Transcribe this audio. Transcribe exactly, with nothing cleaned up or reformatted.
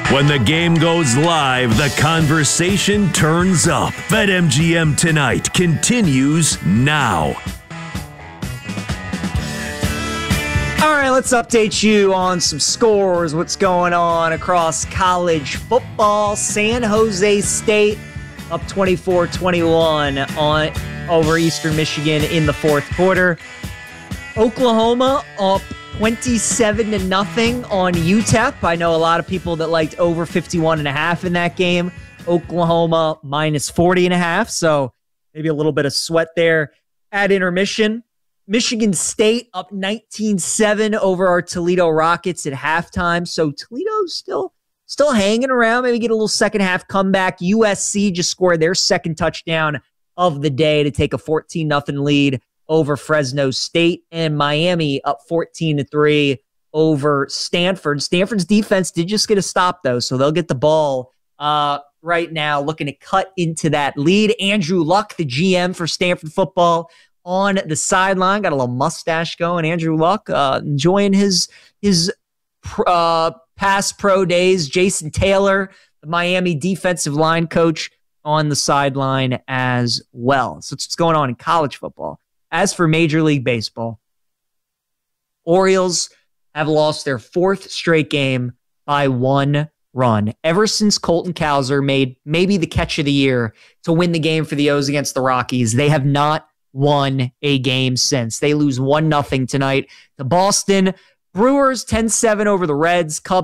When the game goes live, the conversation turns up. BetMGM Tonight continues now. All right, let's update you on some scores, what's going on across college football. San Jose State up twenty-four twenty-one on over Eastern Michigan in the fourth quarter. Oklahoma up twenty-seven to nothing on U T E P. I know a lot of people that liked over fifty-one and a half in that game. Oklahoma minus forty and a half, so maybe a little bit of sweat there at intermission. Michigan State up nineteen seven over our Toledo Rockets at halftime. So Toledo's still still hanging around. Maybe get a little second half comeback. U S C just scored their second touchdown of the day to take a fourteen nothing lead over Fresno State. And Miami up fourteen to three over Stanford. Stanford's defense did just get a stop, though, so they'll get the ball uh, right now, looking to cut into that lead. Andrew Luck, the G M for Stanford football, on the sideline, got a little mustache going. Andrew Luck uh, enjoying his his uh, past pro days. Jason Taylor, the Miami defensive line coach, on the sideline as well. So that's what's going on in college football. As for Major League Baseball, Orioles have lost their fourth straight game by one run. Ever since Colton Cowser made maybe the catch of the year to win the game for the O's against the Rockies, they have not won a game since. They lose one nothing tonight to Boston. Brewers ten seven over the Reds. Cubs